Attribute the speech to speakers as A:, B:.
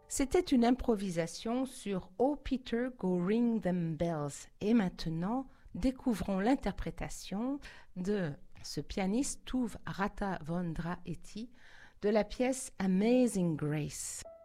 A: C'était une improvisation sur Oh Peter, Go Ring Them Bells. Et maintenant, découvrons l'interprétation de ce pianiste Tuve Rata von Drahetti de la pièce Amazing Grace.